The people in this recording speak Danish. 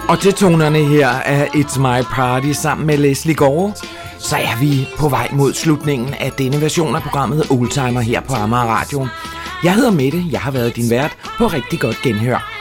Og til tonerne her af It's My Party sammen med Leslie Gore, så er vi på vej mod slutningen af denne version af programmet Oldtimer her på Amager Radio. Jeg hedder Mette, jeg har været din vært på Rigtig Godt Genhør.